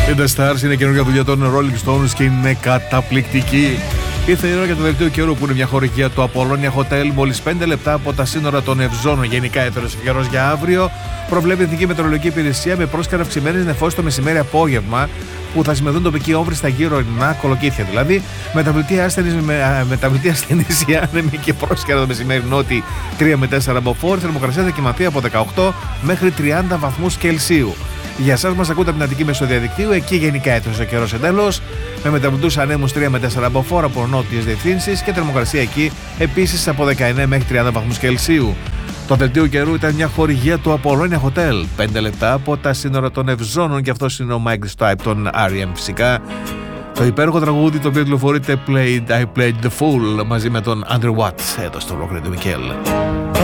The Stars είναι καινούργια δουλειά των Rolling Stones και είναι καταπληκτική. Ήρθε η ώρα για το δελτίο καιρού που είναι μια χορηγία του Απολώνια Hotel. Μόλις 5 λεπτά από τα σύνορα των Ευζώνων. Γενικά έθερος καιρός για αύριο. Προβλέπει η Εθνική Μετεωρολογική Υπηρεσία με πρόσκαιρα αυξημένες νεφώσεις το μεσημέρι-απόγευμα που θα σημαίνουν τοπική όμβρη στα γύρω ορεινά, κολοκύθια δηλαδή. Μεταβλητή ασθενήσια άνεμη και πρόσκαιρα το μεσημέρι νότι 3 με 4 μποφόρ. Θερμοκρασία θα κοιμαθεί από 18 μέχρι 30 βαθμούς Κελσίου. Για εσάς μας ακούτε από την Αττική μέσω διαδικτύου, εκεί γενικά έθεσε ο καιρός εντέλος, με μεταβλητούς ανέμους 3 με 4 μποφόρ από νότιες διευθύνσεις και θερμοκρασία εκεί επίσης από 19 μέχρι 30 βαθμούς Κελσίου. Το δελτίο καιρού ήταν μια χορηγία του Απολώνια Hotel. 5 λεπτά από τα σύνορα των Ευζώνων και αυτός είναι ο Mike Stipe των R.E.M. φυσικά. Το υπέροχο τραγούδι το οποίο κυκλοφορείται I Played the Fool μαζί με τον Andrew Watt εδώ στο Rock Radio Michael.